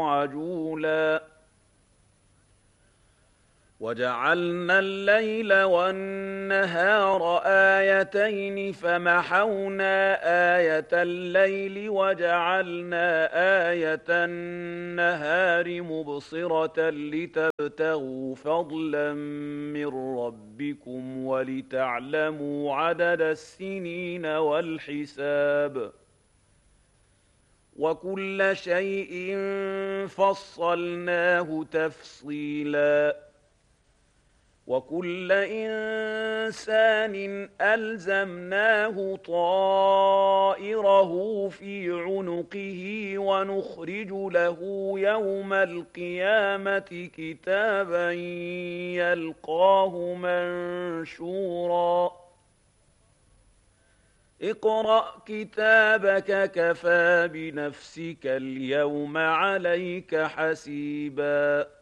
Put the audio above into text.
عجولا وجعلنا الليل والنهار آيتين فمحونا آية الليل وجعلنا آية النهار مبصرة لتبتغوا فضلا من ربكم ولتعلموا عدد السنين والحساب وكل شيء فصلناه تفصيلا وكل إنسان ألزمناه طائره في عنقه ونخرج له يوم القيامة كتابا يلقاه منشورا اقرأ كتابك كفى بنفسك اليوم عليك حسيبا